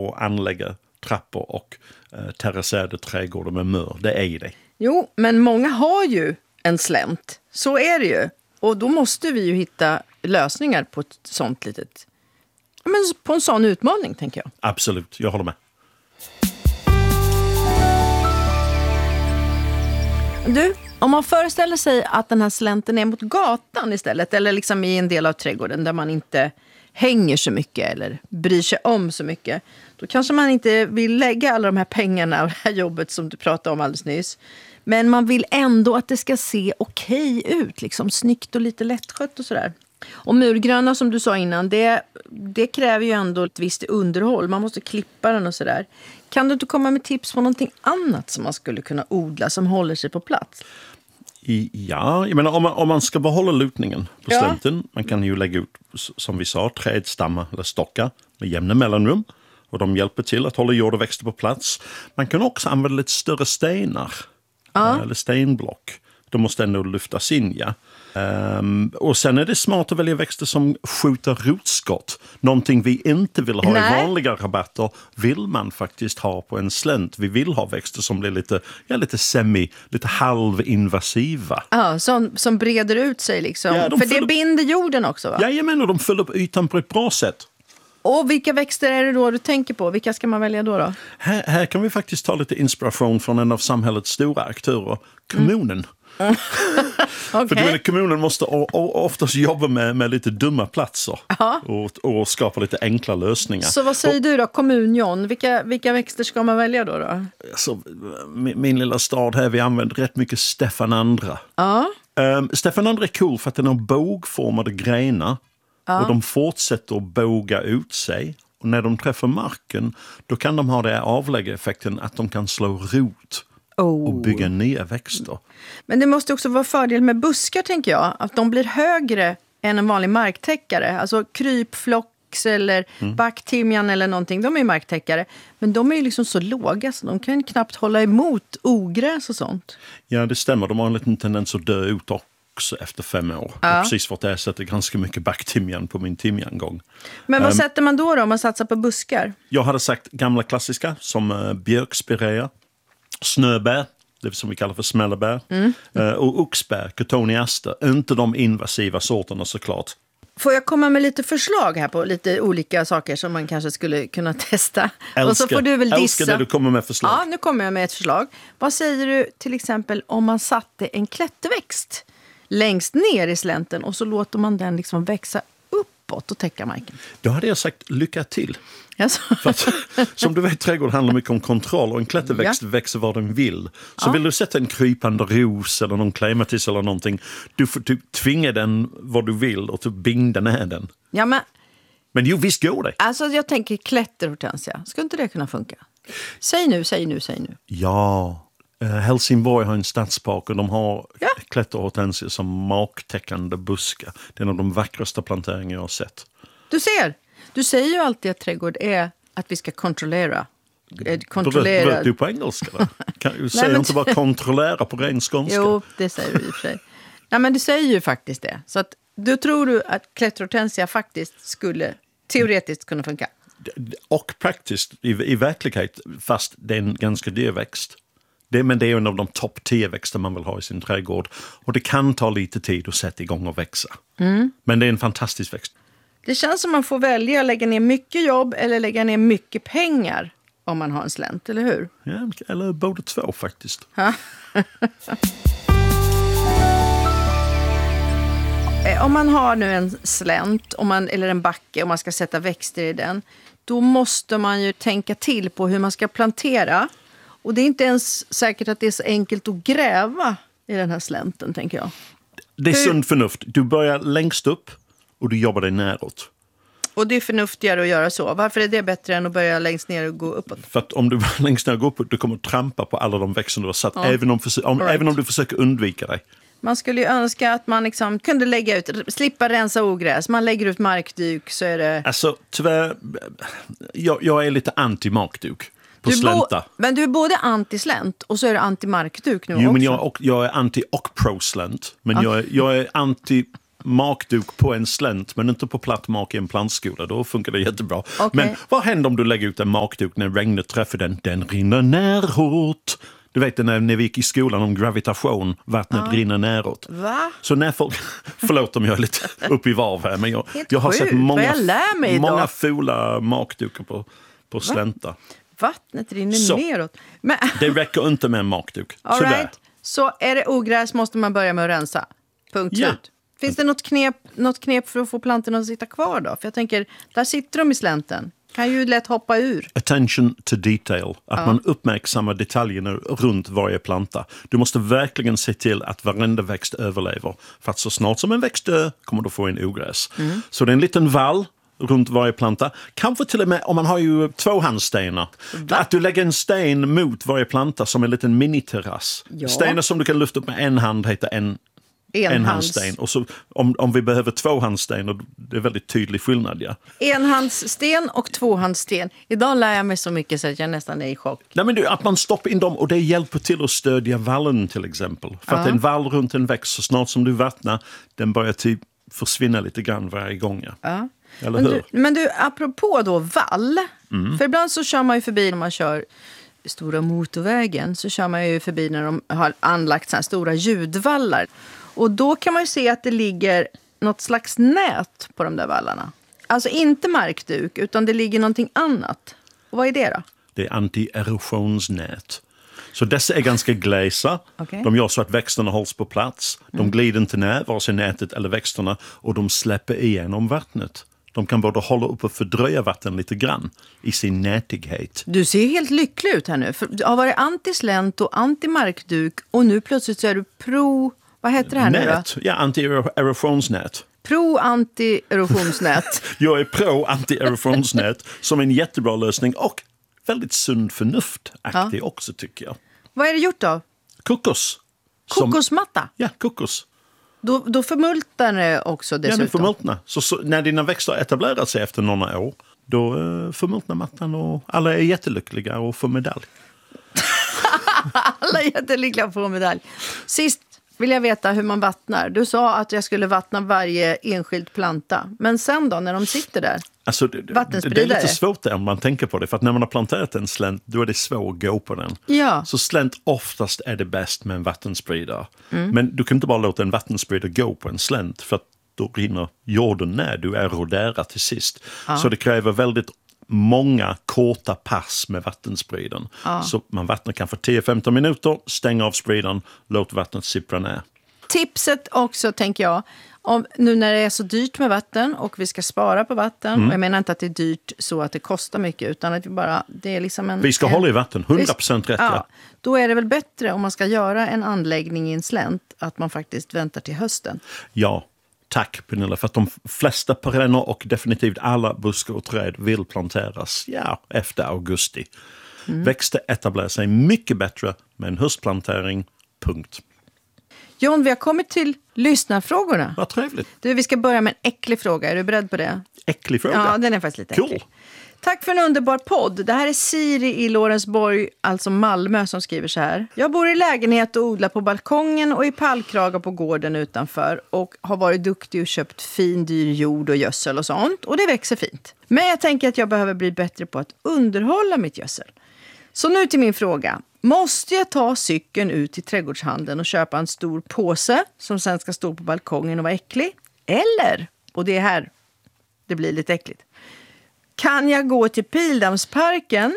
och anlägga trappor och terrasserade trädgårdar med mör. Det är det. Jo, men många har ju en slänt. Så är det ju. Och då måste vi ju hitta lösningar på ett sånt litet... Men på en sån utmaning, tänker jag. Absolut, jag håller med. Du, om man föreställer sig att den här slänten är mot gatan istället, eller liksom i en del av trädgården där man inte hänger så mycket eller bryr sig om så mycket, då kanske man inte vill lägga alla de här pengarna och det här jobbet som du pratade om alldeles nyss. Men man vill ändå att det ska se okej ut, liksom snyggt och lite lättskött och sådär. Och murgröna, som du sa innan, det kräver ju ändå ett visst underhåll. Man måste klippa den och sådär. Kan du inte komma med tips på någonting annat som man skulle kunna odla som håller sig på plats? Ja, jag menar om man ska behålla lutningen på slänten, man kan ju lägga ut, som vi sa, trädstammar eller stockar med jämna mellanrum. Och de hjälper till att hålla jord och växter på plats. Man kan också använda lite större stenar eller stenblock. De måste ändå lyftas in, ja. Och sen är det smart att välja växter som skjuter rotskott. Någonting vi inte vill ha i vanliga rabatter vill man faktiskt ha på en slänt. Vi vill ha växter som blir lite halvinvasiva. Ja, som breder ut sig liksom. Ja, för det binder jorden också, va? Jajamän, och de fyller upp ytan på ett bra sätt. Och vilka växter är det då du tänker på? Vilka ska man välja då? Här kan vi faktiskt ta lite inspiration från en av samhällets stora aktörer, kommunen. Okay. För kommunen måste oftast jobba med lite dumma platser och skapa lite enkla lösningar. Så vad säger du då, kommun John? Vilka växter ska man välja då? Alltså, min lilla stad här, vi använder rätt mycket Stefan Andra. Stefan Andra är cool för att den har bågformade grenar och de fortsätter att båga ut sig. Och när de träffar marken, då kan de ha det avlägga effekten att de kan slå rot. Och bygga nya växter. Men det måste också vara fördel med buskar, tänker jag. Att de blir högre än en vanlig marktäckare. Alltså krypflox eller backtimjan eller någonting. De är marktäckare. Men de är ju liksom så låga så de kan knappt hålla emot ogräs och sånt. Ja, det stämmer. De har en liten tendens att dö ut också efter 5 år. Jag har precis fått ersätta ganska mycket backtimjan på min timjangång. Men vad sätter man då om man satsar på buskar? Jag hade sagt gamla klassiska som björkspirea. Snöbär, det som vi kallar för smällebär, och oxbär, Cotoneaster, inte de invasiva sorterna såklart. Får jag komma med lite förslag här på lite olika saker som man kanske skulle kunna testa? Och så får du väl dissa. Älskar det du kommer med förslag. Ja, nu kommer jag med ett förslag. Vad säger du till exempel om man satte en klätterväxt längst ner i slänten och så låter man den liksom växa uppåt och täcka marken? Då hade jag sagt lycka till. För att, som du vet, trädgård handlar mycket om kontroll och en klätterväxt växer var den vill. Så vill du sätta en krypande ros eller någon clematis eller någonting, du får typ tvinga den vad du vill och typ binda ner den. Ja, men jo, visst går det. Alltså jag tänker klätterhortensia, ska inte det kunna funka? Säg nu. Ja, Helsingborg har en stadspark och de har klätterhortensia som maktäckande buskar. Det är en av de vackraste planteringar jag har sett. Du ser! Du säger ju alltid att trädgård är att vi ska kontrollera. Kontrollera. Du på engelska då? Du säger inte bara kontrollera på ren skånska. Jo, det säger du i och för sig. Nej, men du säger ju faktiskt det. Så att, då tror du att klätterhortensia faktiskt skulle teoretiskt kunna funka? Och praktiskt i verklighet, fast det är en ganska dyr växt. Men det är en av de topp 10 växter man vill ha i sin trädgård. Och det kan ta lite tid att sätta igång och växa. Men det är en fantastisk växt. Det känns som man får välja att lägga ner mycket jobb eller lägga ner mycket pengar om man har en slänt, eller hur? Ja, eller både två faktiskt. Om man har nu en slänt eller en backe och man ska sätta växter i den, då måste man ju tänka till på hur man ska plantera. Och det är inte ens säkert att det är så enkelt att gräva i den här slänten, tänker jag. Det är sunt förnuft. Du börjar längst upp och du jobbar dig neråt. Och det är förnuftigare att göra så. Varför är det bättre än att börja längst ner och gå uppåt? För att om du börjar längst ner och går uppåt, du kommer att trampa på alla de växter du har satt. Även om du försöker undvika dig. Man skulle ju önska att man liksom kunde lägga ut, slippa rensa ogräs. Man lägger ut markduk så är det... Alltså tyvärr, jag är lite anti-markduk. Men du är både anti-slänt och så är du anti-markduk nu också. Jo, men jag är anti och pro-slänt. Men jag är anti makduk på en slänt men inte på platt mark i en plantskola. Då funkar det jättebra. Okay. Men vad händer om du lägger ut en makduk när regnet träffar den? Den rinner neråt. Du vet när vi gick i skolan om gravitation, vattnet rinner neråt. Va? Så när folk, förlåt om jag är lite upp i varv här, men jag har sett många fula makdukar på slänta. Vattnet rinner neråt. Men... Det räcker inte med en makduk. Right. Så är det ogräs måste man börja med att rensa. Punkt slut. Finns det något knep för att få plantorna att sitta kvar då? För jag tänker, där sitter de i slänten. Kan ju lätt hoppa ur. Attention to detail. Att man uppmärksammar detaljerna runt varje planta. Du måste verkligen se till att varenda växt överlever. För att så snart som en växt dör kommer du få en ogräs. Så det är en liten vall runt varje planta. Kanske till och med om man har ju tvåhandsstenar. Att du lägger en sten mot varje planta som en liten miniterrass. Ja. Stenar som du kan lyfta upp med en hand heter en handsten. Och så, om vi behöver tvåhandssten, det är väldigt tydlig skillnad. Ja. Enhandssten och tvåhandssten. Idag lär jag mig så mycket så att jag nästan är i chock. Nej, men att man stoppar in dem och det hjälper till att stödja vallen till exempel. För att en vall runt en växt så snart som du vattnar, den börjar typ försvinna lite grann varje gång. Ja. Eller hur? Men du, apropå då vall. För ibland så kör man ju förbi när man kör stora motorvägen. Så kör man ju förbi när de har anlagt så här stora ljudvallar. Och då kan man ju se att det ligger något slags nät på de där vallarna. Alltså inte markduk, utan det ligger någonting annat. Och vad är det då? Det är anti-erosionsnät. Så dessa är ganska glesa. Okay. De gör så att växterna hålls på plats. De glider inte ner, vare sig nätet eller växterna. Och de släpper igenom vattnet. De kan både hålla upp och fördröja vatten lite grann i sin nätighet. Du ser helt lycklig ut här nu. För du har varit anti-slänt och anti-markduk. Och nu plötsligt så är du pro... Vad heter det här nu då? Ja, anti-erosionsnät. Pro-anti-erosionsnät. Jag är pro-anti-erosionsnät som en jättebra lösning och väldigt sund förnuftaktig också tycker jag. Vad är det gjort då? Kokos. Kokosmatta? Ja, kokos. Då förmultnar det också dessutom? Ja, det förmultnar. Så när dina växter etablerar sig efter några år, då förmultnar mattan och alla är jättelyckliga och får medalj. Alla är jättelyckliga och får medalj. Sist vill jag veta hur man vattnar. Du sa att jag skulle vattna varje enskild planta. Men sen då, när de sitter där? Alltså, det är lite svårt om man tänker på det. För att när man har planterat en slänt, då är det svårt att gå på den. Ja. Så slänt oftast är det bäst med en vattenspridare. Men du kan inte bara låta en vattenspridare gå på en slänt. För att då rinner jorden när du eroderar till sist. Så det kräver väldigt många korta pass med vattenspridaren. Så man vattnar kanske 10-15 minuter, stänger av spridaren, låt vattnet sippra ner. Tipset också, tänker jag, om, nu när det är så dyrt med vatten och vi ska spara på vatten, och jag menar inte att det är dyrt så att det kostar mycket, utan att det är liksom vi ska hålla i vatten, 100% rätt. Ja, då är det väl bättre om man ska göra en anläggning i en slänt att man faktiskt väntar till hösten. Ja. Tack Pernilla, för att de flesta perenner och definitivt alla buskar och träd vill planteras efter augusti. Växter etablerar sig mycket bättre med en höstplantering, punkt. John, vi har kommit till lyssnarfrågorna. Vad trevligt. Vi ska börja med en äcklig fråga. Är du beredd på det? Äcklig fråga? Ja, den är faktiskt lite äcklig. Tack för en underbar podd. Det här är Siri i Lorensborg, alltså Malmö, som skriver så här. Jag bor i lägenhet och odlar på balkongen och i pallkragar på gården utanför. Och har varit duktig och köpt fin, dyr jord och gödsel och sånt. Och det växer fint. Men jag tänker att jag behöver bli bättre på att underhålla mitt gödsel. Så nu till min fråga. Måste jag ta cykeln ut till trädgårdshandeln och köpa en stor påse som sen ska stå på balkongen och vara äcklig? Eller, och det är här det blir lite äckligt, kan jag gå till Pildammsparken?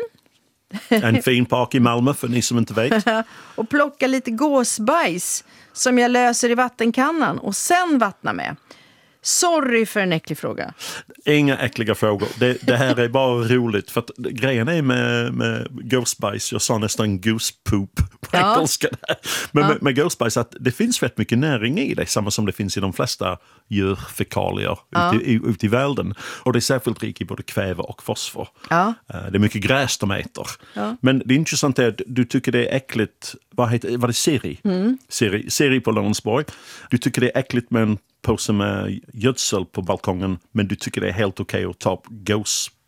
En fin park i Malmö för ni som inte vet. Och plocka lite gåsbajs som jag löser i vattenkannan och sen vattna med. Sorry för en äcklig fråga. Inga äckliga frågor. Det här är bara roligt. För att grejen är med gåsbajs, jag sa nästan goose-poop på engelska där. Men med gåsbajs att det finns rätt mycket näring i det. Samma som det finns i de flesta djurfekalier ute i världen. Och det är särskilt rik i både kväve och fosfor. Det är mycket gräs de äter. Men det intressanta är att du tycker det är äckligt. Var det Siri? Siri på Lorensborg. Du tycker det är äckligt med en påse med gödsel på balkongen, men du tycker det är helt okej att ta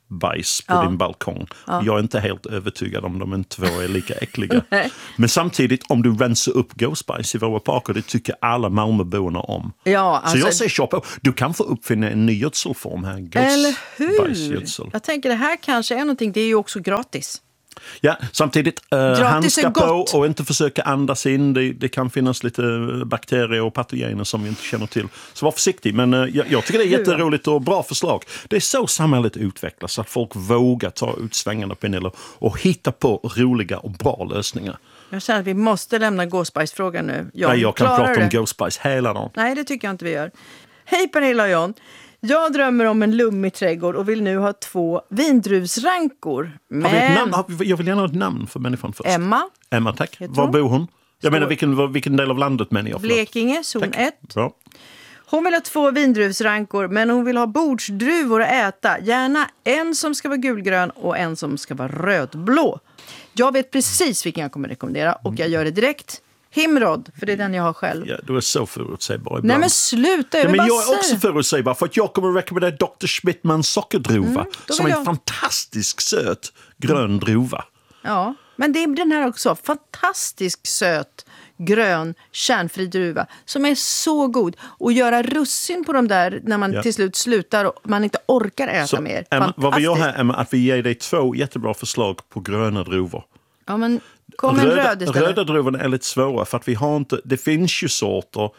bajs på din balkong. Jag är inte helt övertygad om de två är lika äckliga. Men samtidigt, om du rensar upp gåsbajs i våra parker, det tycker alla Malmöborna om. Ja, alltså, så jag säger köpa. Du kan få uppfinna en ny gödselform här. Gåsbajsgödsel. Jag tänker det här kanske är någonting, det är ju också gratis. Ja, samtidigt handska på och inte försöka andas in. Det kan finnas lite bakterier och patogener som vi inte känner till. Så var försiktig, men jag tycker det är jätteroligt och bra förslag. Det är så samhället utvecklas, så att folk vågar ta ut svängarna på och hitta på roliga och bra lösningar. Jag känner att vi måste lämna gåsbajsfrågan nu. Nej, jag kan prata om gåsbajs hela dagen. Nej, det tycker jag inte vi gör. Hej Pernilla och John. Jag drömmer om en lummig trädgård och vill nu ha 2 vindruvsrankor. Men... Jag vill gärna ha ett namn för människan först. Emma, tack. Var bor hon? Jag menar, vilken del av landet menar jag? Blekinge, zon 1. Bra. Hon vill ha 2 vindruvsrankor, men hon vill ha bordsdruvor att äta. Gärna en som ska vara gulgrön och en som ska vara rödblå. Jag vet precis vilken jag kommer rekommendera och jag gör det direkt. Himrod, för det är den jag har själv. Ja, du är så förutsägbar ibland. Nej men sluta, jag är också förutsägbar, för att jag kommer att rekommendera Dr. Schmidtmans sockerdruva som är en fantastisk söt grön druva. Ja, men det är den här också. Fantastisk söt grön kärnfri druva som är så god. Och göra russin på dem där när man till slut slutar och man inte orkar äta så, mer. Emma, vad vi gör här är att vi ger dig 2 jättebra förslag på gröna druvor. Ja, men kom en röd istället. Röda druvorna är lite svåra för att vi har inte, det finns ju sorter,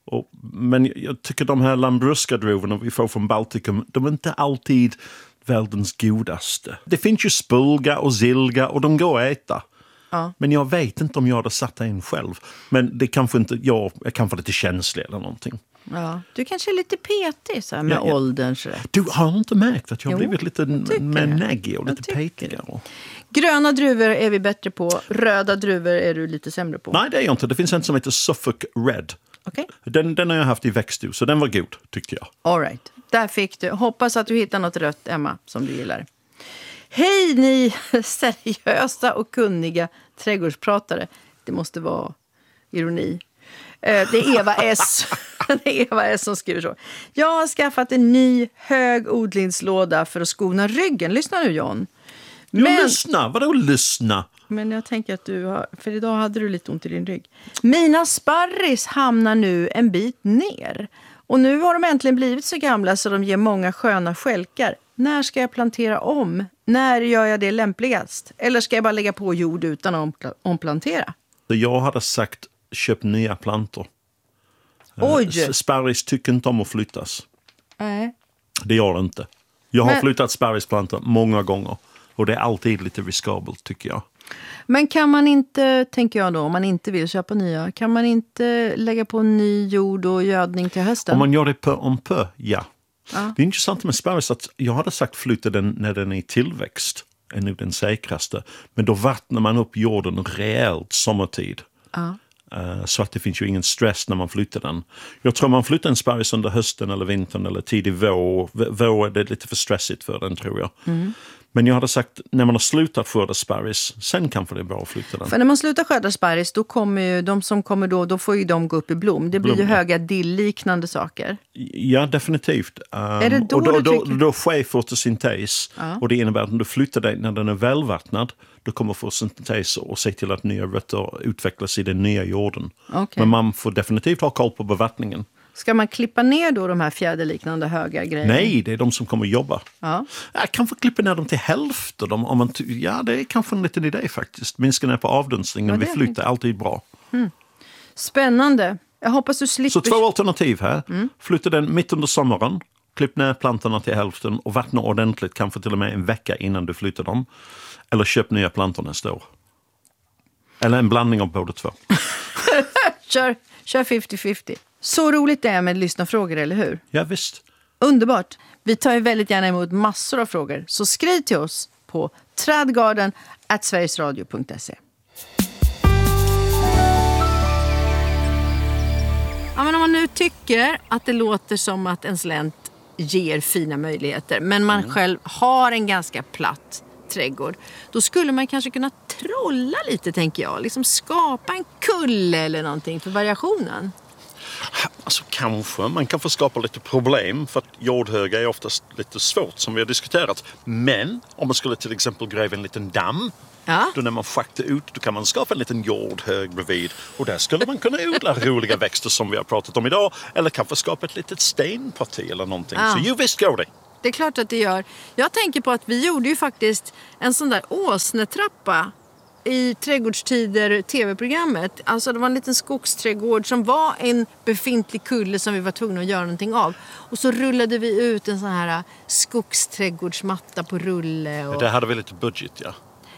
men jag tycker de här Lambrusca-druvorna vi får från Baltikum, de är inte alltid världens godaste. Det finns ju spulga och zilga och de går att äta. Ja. Men jag vet inte om jag hade satt en själv. Men det kanske inte, jag kanske lite känslig eller någonting. Ja, du kanske är lite petig så här, med ålderns rätt. Du har inte märkt att jag har blivit lite mer naggig och lite petigare. Gröna druvor är vi bättre på. Röda druvor är du lite sämre på. Nej, det är jag inte. Det finns en som heter Suffolk Red. Okay. Den har jag haft i växthus, så den var god, tyckte jag. All right. Där fick du. Hoppas att du hittar något rött, Emma, som du gillar. Hej ni seriösa och kunniga trädgårdspratare. Det måste vara ironi. Det är Eva S. Det är Eva S som skriver så. Jag har skaffat en ny hög odlingslåda för att skona ryggen. Lyssna nu, John. Lyssna? Vadå lyssna? Men jag tänker att du har... För idag hade du lite ont i din rygg. Mina sparris hamnar nu en bit ner. Och nu har de äntligen blivit så gamla så de ger många sköna skälkar. När ska jag plantera om? När gör jag det lämpligast? Eller ska jag bara lägga på jord utan att omplantera? Jag hade sagt köp nya plantor. Oj! Sparris tycker inte om att flyttas. Nej. Det gör det inte. Jag har flyttat sparrisplantor många gånger. Och det är alltid lite riskabelt, tycker jag. Men kan man inte, tänker jag då, om man inte vill köpa nya, kan man inte lägga på ny jord och gödning till hösten? Om man gör det pö om pö, ja. Det är intressant med sparris att jag hade sagt flytta den när den är i tillväxt. Är nu den säkraste. Men då vattnar man upp jorden rejält sommartid. Så att det finns ju ingen stress när man flyttar den. Jag tror man flyttar en sparris under hösten eller vintern eller tidig vår. Vår är det lite för stressigt för den, tror jag. Men jag hade sagt, när man har slutat skörda sparris, sen kanske det är bra att flytta den. För när man slutar skörda sparris, då kommer ju de som kommer då får ju de gå upp i blom. Det blir ju höga dill-liknande saker. Ja, definitivt. Är det då då sker fotosyntes. Och det innebär att om du flyttar dig när den är välvattnad, då kommer fotosyntes och se till att nya rötter utvecklas i den nya jorden. Okay. Men man får definitivt ha koll på bevattningen. Ska man klippa ner då de här fjäderliknande höga grejerna? Nej, det är de som kommer jobba. Jag kan få klippa ner dem till hälften. Ja, det är kanske en liten idé faktiskt. Minska ner på avdunstningen vid flytt är alltid bra. Spännande. Jag hoppas du slipper... Så 2 alternativ här. Flytta den mitt under sommaren. Klipp ner plantorna till hälften och vattna ordentligt. Kanske till och med en vecka innan du flyttar dem. Eller köp nya plantor nästa år. Eller en blandning av båda 2. Kör 50-50. Så roligt det är med lyssnarfrågor, eller hur? Ja, visst. Underbart. Vi tar ju väldigt gärna emot massor av frågor. Så skriv till oss på tradgarden@sverigesradio.se. Ja, men om man nu tycker att det låter som att en slänt ger fina möjligheter, men man själv har en ganska platt trädgård, då skulle man kanske kunna trolla lite, tänker jag. Liksom skapa en kulle eller någonting för variationen. Alltså kanske, man kan få skapa lite problem för att jordhögar är oftast lite svårt som vi har diskuterat. Men om man skulle till exempel gräva en liten damm, då när man schaktar ut, då kan man skapa en liten jordhög bredvid. Och där skulle man kunna odla roliga växter som vi har pratat om idag. Eller kanske skapa ett litet stenparti eller någonting. Så ju visst går det. Det är klart att det gör. Jag tänker på att vi gjorde ju faktiskt en sån där åsnetrappa i Trädgårdstider tv-programmet. Alltså det var en liten skogsträdgård som var en befintlig kulle som vi var tvungna att göra någonting av. Och så rullade vi ut en sån här skogsträdgårdsmatta på rulle. Och... Det hade vi lite budget, ja.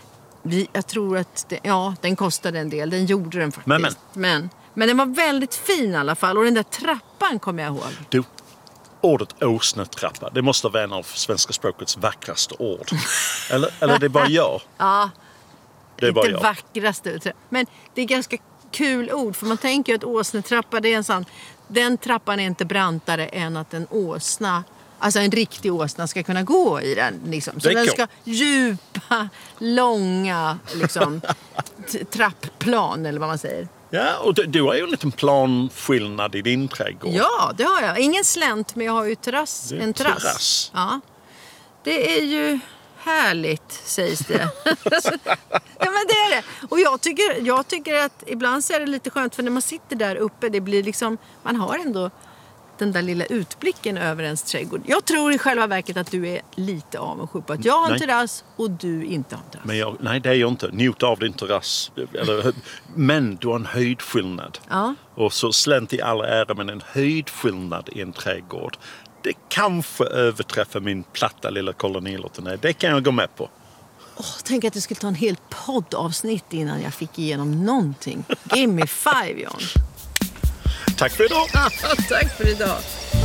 Jag tror att den kostade en del. Den gjorde den faktiskt. Men den var väldigt fin i alla fall. Och den där trappan kommer jag ihåg. Du, ordet åsnetrappa, det måste vara en av svenska språkets vackraste ord. eller det är bara jag. Ja. Det är inte vackraste. Men det är ganska kul ord. För man tänker ju att åsnetrappa, det är en sån... Den trappan är inte brantare än att en åsna... Alltså en riktig åsna ska kunna gå i den. Liksom. Så den ska djupa, långa liksom, trappplan eller vad man säger. Ja, och du har ju en liten planskillnad i din trädgård. Ja, det har jag. Ingen slänt, men jag har ju en terrass. Ja. Det är ju... härligt, sägs det. Ja, men det är det. Och jag tycker att ibland så är det lite skönt för när man sitter där uppe, det blir liksom, man har ändå den där lilla utblicken över ens trädgård. Jag tror i själva verket att du är lite avundsjuk på att jag har en terrass och du inte har en terrass. Men nej, det är jag inte. Njut av din terrass. Men du har en höjdskillnad. Ja. Och så slänt i alla ära, men en höjdskillnad i en trädgård. Det kanske överträffar min platta lilla kolonilottenä. Det kan jag gå med på. Tänk att jag skulle ta en hel poddavsnitt innan jag fick igenom någonting. Give me 5, John. Tack för idag. Tack för idag.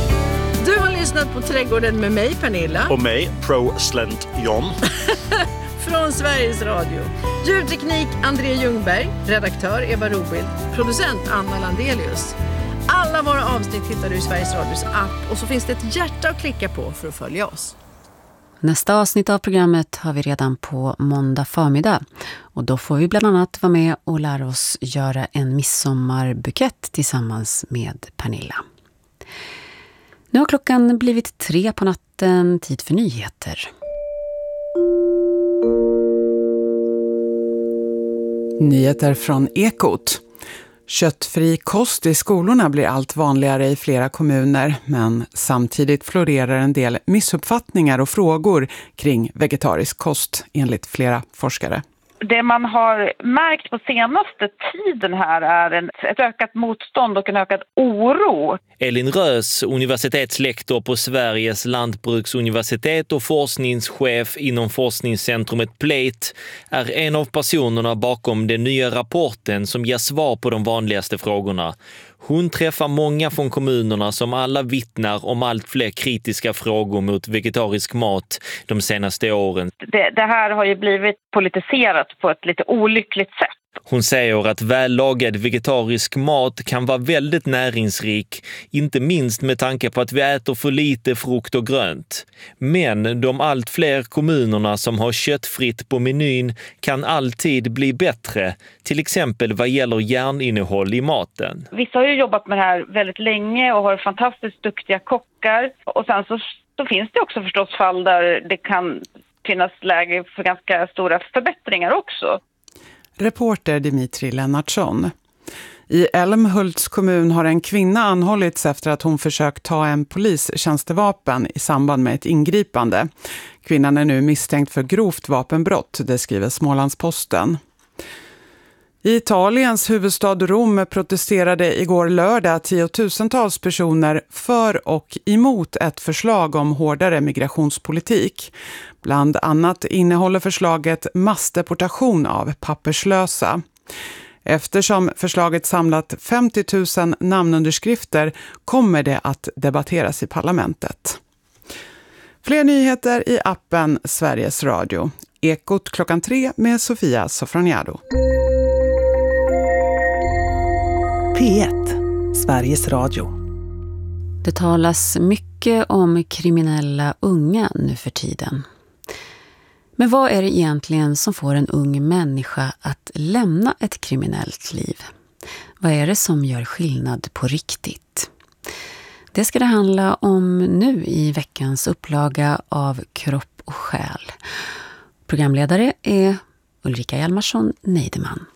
Du har lyssnat på Trädgården med mig, Pernilla. Och mig, Pro Slent John. Från Sveriges Radio. Ljudteknik André Ljungberg. Redaktör Eva Robild. Producent Anna Landelius. Alla våra avsnitt hittar du i Sveriges Radios app. Och så finns det ett hjärta att klicka på för att följa oss. Nästa avsnitt av programmet har vi redan på måndag förmiddag. Och då får vi bland annat vara med och lära oss göra en midsommarbukett tillsammans med Pernilla. Nu har klockan blivit 3 på natten, tid för nyheter. Nyheter från Ekot. Köttfri kost i skolorna blir allt vanligare i flera kommuner, men samtidigt florerar en del missuppfattningar och frågor kring vegetarisk kost enligt flera forskare. Det man har märkt på senaste tiden här är ett ökat motstånd och en ökad oro. Elin Rös, universitetslektor på Sveriges lantbruksuniversitet och forskningschef inom forskningscentrumet Plate, är en av personerna bakom den nya rapporten som ger svar på de vanligaste frågorna. Hon träffar många från kommunerna som alla vittnar om allt fler kritiska frågor mot vegetarisk mat de senaste åren. Det här har ju blivit politiserat på ett lite olyckligt sätt. Hon säger att vällagad vegetarisk mat kan vara väldigt näringsrik, inte minst med tanke på att vi äter för lite frukt och grönt. Men de allt fler kommunerna som har köttfritt på menyn kan alltid bli bättre, till exempel vad gäller järninnehåll i maten. Vissa har ju jobbat med det här väldigt länge och har fantastiskt duktiga kockar. Och sen så finns det också förstås fall där det kan finnas läge för ganska stora förbättringar också. Reporter Dimitri Lennartsson. I Älmhults kommun har en kvinna anhållits efter att hon försökt ta en polistjänstevapen i samband med ett ingripande. Kvinnan är nu misstänkt för grovt vapenbrott, det skriver Smålandsposten. I Italiens huvudstad Rom protesterade igår lördag 10-tusentals personer för och emot ett förslag om hårdare migrationspolitik. Bland annat innehåller förslaget massdeportation av papperslösa. Eftersom förslaget samlat 50 000 namnunderskrifter kommer det att debatteras i parlamentet. Fler nyheter i appen Sveriges Radio. Ekot 3 med Sofia Sofroniado. P1, Sveriges Radio. Det talas mycket om kriminella unga nu för tiden. Men vad är det egentligen som får en ung människa att lämna ett kriminellt liv? Vad är det som gör skillnad på riktigt? Det ska det handla om nu i veckans upplaga av Kropp och själ. Programledare är Ulrika Hjalmarsson Neideman.